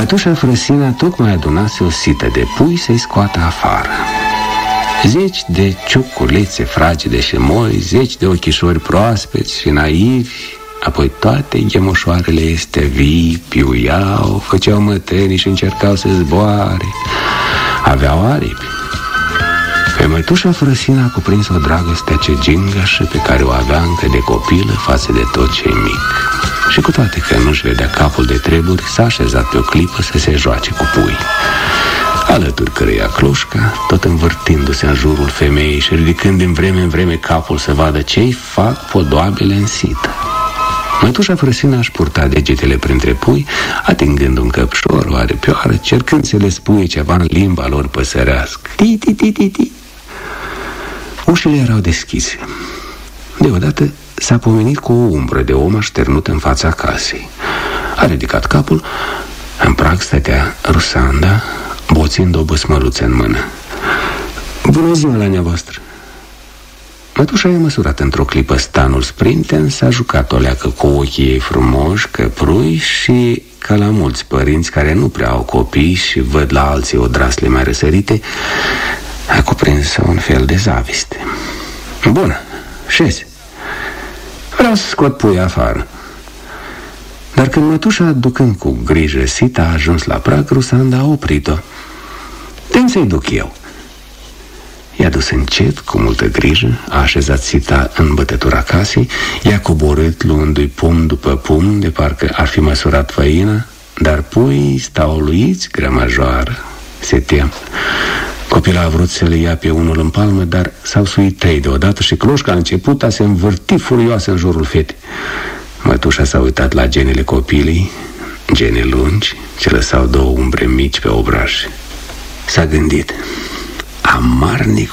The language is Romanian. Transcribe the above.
Mătușa Frăsina tocmai adunase o sită de pui să-i scoată afară. 10 de cioculețe fragede și moi, 10 de ochișori proaspeți și naivi. Apoi toate ghemoșoarele este vii piuiau, făceau mătănii și încercau să zboare. Aveau aripi. Pe mătușa Frăsina a cuprins o dragoste ce gingașă pe care o avea încă de copilă față de tot ce-i mic. Și cu toate că nu-și vedea capul de treburi, s-a așezat pe o clipă să se joace cu pui, alături căreia Cloșca, tot învârtindu-se în jurul femeii și ridicând din vreme în vreme capul să vadă ce-i fac podoabele în sită. Mătușa Frăsina își purta degetele printre pui, atingând un căpșor, o aripioară, cercând să le spuie ceva în limba lor păsărească. Ti-ti-ti-ti-ti. Ușile erau deschise. Deodată s-a pomenit cu o umbră de om așternut în fața casei. A ridicat capul. În prag stătea Rusanda, boțind o băsmăluță în mână. Bună ziua la neavoastră! Mătușa i-a măsurat într-o clipă stanul sprinten, s-a jucat o leacă cu ochii ei frumoși, căprui și, ca la mulți părinți care nu prea au copii și văd la alții odrasle mai răsărite, a cuprins un fel de zaviste. Bună, șezi. Vreau să scot pui afară. Dar când mătușa, ducând cu grijă sita, a ajuns la prag, Rusanda a oprit-o. Dă-mi să-i duc eu. I-a dus încet, cu multă grijă, a așezat sita în bătătura casei, i-a coborât luându-i pumn după pumn, de parcă ar fi măsurat făină, dar puii stau uluiți, grămăjoară, se tem. Copila a vrut să le ia pe unul în palmă, dar s-au suit 3 deodată și Cloșca a început a se învârti furioasă în jurul fetei. Mătușa s-a uitat la genele copilei, gene lungi, ce lăsau 2 umbre mici pe obraj. S-a gândit, amarnic